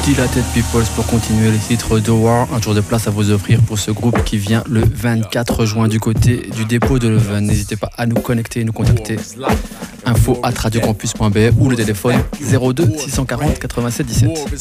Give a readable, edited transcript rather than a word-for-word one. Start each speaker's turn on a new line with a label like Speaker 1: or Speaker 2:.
Speaker 1: Dilated Peoples pour continuer les titres de War. Un tour de place à vous offrir pour ce groupe qui vient le 24 juin du côté du dépôt de Leuven. N'hésitez pas à nous connecter et nous contacter. Info@radiocampus.be ou le téléphone 02 640 87 17.